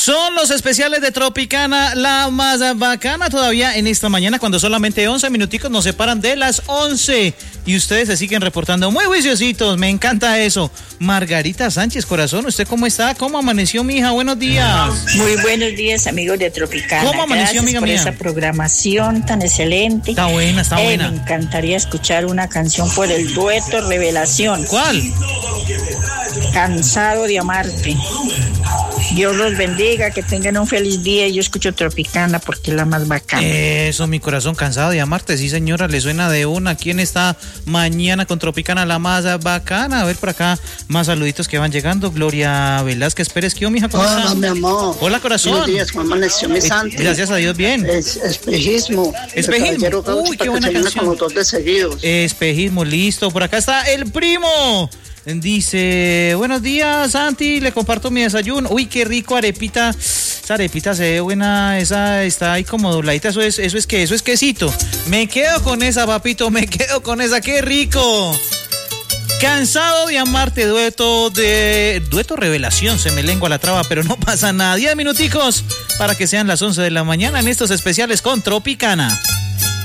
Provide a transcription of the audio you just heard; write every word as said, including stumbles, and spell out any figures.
Son los especiales de Tropicana, la más bacana todavía en esta mañana, cuando solamente once minuticos nos separan de las once. Y ustedes se siguen reportando muy juiciositos, me encanta eso. Margarita Sánchez, corazón, ¿usted cómo está? ¿Cómo amaneció, mija? Buenos días. Muy buenos días, amigos de Tropicana. ¿Cómo amaneció, Gracias amiga por mía? esa programación tan excelente. Está buena, está Eh, buena. Me encantaría escuchar una canción por el dueto Revelación. ¿Cuál? Cansado de amarte. Dios los bendiga, que tengan un feliz día. Yo escucho Tropicana porque es la más bacana. Eso, mi corazón, cansado de amarte. Sí, señora, le suena de una. ¿Quién está mañana con Tropicana, la más bacana? A ver por acá, más saluditos que van llegando. Gloria Velázquez Pérez, ¿qué, mija? ¿Cómo Hola, está? mi amor. Hola, corazón. Buenos días, ¿cómo amaneció mi Eh, santo? Gracias a Dios, bien. Es, espejismo. Espejismo. El caballero Gaucho, Uy, qué para que buena se venga canción. como dos de seguidos. Espejismo, listo. Por acá está el primo. Dice, buenos días, Santi, le comparto mi desayuno. Uy, qué rico, arepita. Esa arepita se ve buena, esa está ahí como dobladita. Eso es, eso es que, eso es quesito. Me quedo con esa, papito, me quedo con esa, qué rico. Cansado de amarte, dueto de... Dueto Revelación, se me lengua la traba, pero no pasa nada. Diez minuticos para que sean las once de la mañana en estos especiales con Tropicana.